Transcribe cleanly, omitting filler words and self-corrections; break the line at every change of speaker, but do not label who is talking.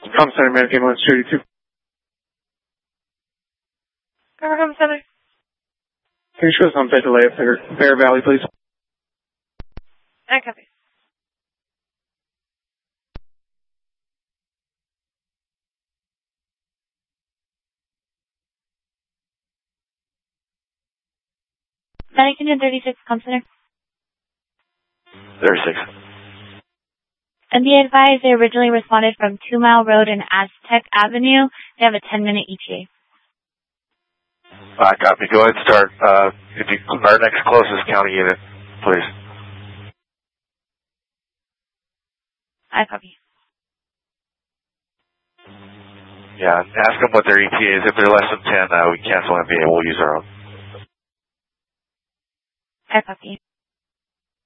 Com Center, American Ambulance 282.
Com Center.
Can you show us on-site delay at Bear Valley, please?
I copy. Union 36, Com Center.
36.
And be advised, they originally responded from 2 Mile Road and Aztec Avenue. They have a 10-minute ETA.
Copy. Go ahead and start. If you our next closest county unit, please.
I copy.
Yeah, ask them what their ETA is. If they're less than 10, we cancel MVA. We'll use our own.
I copy.